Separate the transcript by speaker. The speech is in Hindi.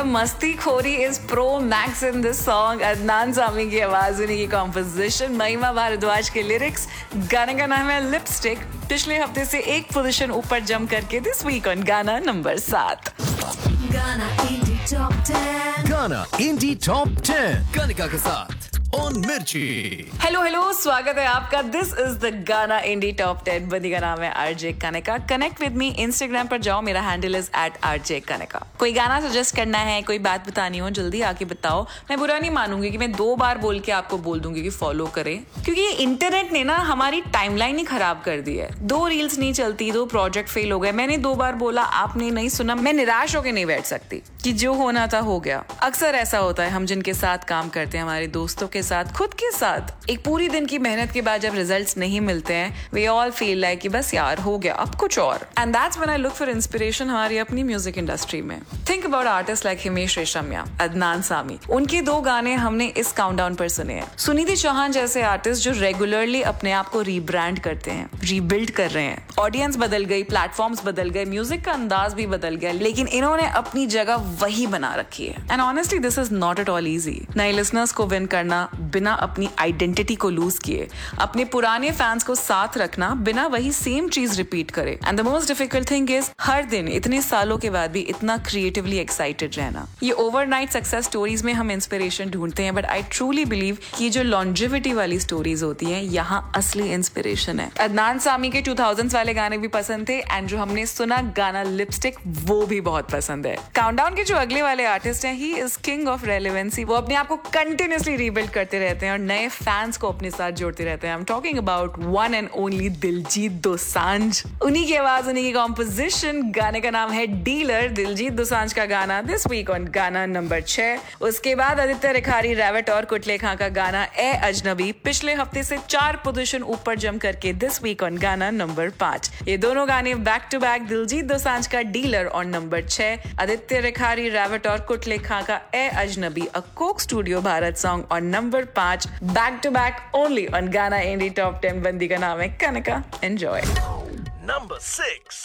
Speaker 1: मस्ती खोरी is pro max in this song. Adnan Sami की आवाज, उन्हीं की कॉम्पोजिशन, महिमा भारद्वाज के लिरिक्स। गाने का नाम है लिपस्टिक। पिछले हफ्ते से एक पोजीशन ऊपर जंप करके दिस वीक ऑन गाना नंबर 7।
Speaker 2: गाना इंडी टॉप 10 कनिका के साथ ऑन मिर्ची।
Speaker 1: हेलो, स्वागत है आपका। दिस इज द गाना इंडी टॉप 10। बंदी का नाम है RJ Kanika. Connect with me Instagram पर जाओ, मेरा हैंडल इज @RJ कनिका। कोई गाना सजेस्ट करना है, कोई बात बतानी हो, जल्दी आके बताओ। मैं बुरा नहीं मानूंगी कि मैं 2 बार बोल के आपको बोल दूंगी कि फॉलो करें, क्योंकि ये इंटरनेट ने ना हमारी टाइमलाइन ही खराब कर दी है। 2 रील्स नहीं चलती, 2 प्रोजेक्ट फेल हो गए। मैंने 2 बार बोला, आपने नहीं सुना। मैं निराश होकर नहीं बैठ सकती कि जो होना था हो गया। अक्सर ऐसा होता है, हम जिनके साथ काम करते हैं, हमारे दोस्तों के साथ, खुद के साथ, एक पूरी दिन की मेहनत के बाद जब रिजल्ट्स नहीं मिलते हैं, वी ऑल फील लाइक कि बस यार हो गया, अब कुछ और। And that's when I look for inspiration हमारी अपनी म्यूजिक इंडस्ट्री में। Think about artist like Himesh Reshammiya, Adnan Sami. उनके 2 गाने हमने इस काउंटडाउन पर सुने हैं। सुनिधि चौहान जैसे आर्टिस्ट जो रेगुलरली अपने आप को रीब्रांड करते हैं, रीबिल्ड कर रहे हैं। ऑडियंस बदल गई, प्लेटफॉर्म्स बदल गए, म्यूजिक का अंदाज भी बदल गया, लेकिन इन्होंने अपनी जगह वही बना रखी है। And honestly this is not at all easy. नए लिसनर्स को विन करना बिना अपनी आइडेंटिटी को लूज किए, अपने पुराने फैंस को साथ रखना बिना वही सेम चीज रिपीट करे। And the most difficult thing is हर दिन इतने सालों के बाद भी इतना क्रिएटिवली एक्साइटेड रहना। ये ओवरनाइट सक्सेस स्टोरीज में हम इंस्पिरेशन ढूंढते हैं, बट आई ट्रूली बिलीव कि जो लॉन्जिविटी वाली स्टोरीज होती हैं, यहाँ असली इंस्पिरेशन है। अदनान सामी के 2000s वाले गाने भी पसंद थे, एंड जो हमने सुना गाना लिपस्टिक, वो भी बहुत पसंद है। काउंटडाउन के जो अगले वाले आर्टिस्ट हैं, he is king of relevancy. वो अपने आप को कंटिन्यूअसली रीबिल्ड करते रहते हैं और नए फैंस को अपने साथ जोड़ते रहते हैं। I am talking about one and only Diljit Dosanjh. उन्हीं की आवाज, उन्हीं की कॉम्पोजिशन। गाने का नाम है डीलर। दिलजीत दोसांझ का गाना दिस वीक ऑन गाना नंबर 6। उसके बाद आदित्य रिखारी, रैवट और कुटलेखा का गाना ए अजनबी। पिछले हफ्ते से 4 पोजीशन ऊपर जंप करके दिस वीक ऑन गाना नंबर 5। ये दोनों गाने back to back. Diljit Dosanjh का dealer on number 6, Aditya Rikhari, रैवट और कुटलेखा का ए अजनबी, अ Coke studio Bharat song on number 5। Back to back only on Ghana Indie Top 10। बंदी का नाम है कनिका। Enjoy.
Speaker 2: नंबर 6।